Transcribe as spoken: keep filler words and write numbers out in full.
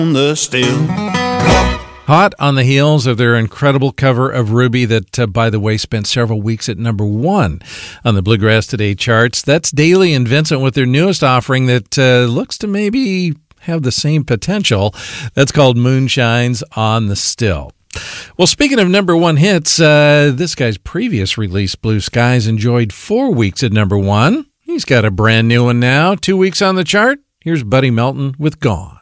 on the still. Hot on the heels of their incredible cover of Ruby that, uh, by the way, spent several weeks at number one on the Bluegrass Today charts. That's Daly and Vincent with their newest offering that uh, looks to maybe have the same potential. That's called Moonshines on the Still. Well, speaking of number one hits, uh, this guy's previous release, Blue Skies, enjoyed four weeks at number one. He's got a brand new one now, two weeks on the chart. Here's Buddy Melton with Gone.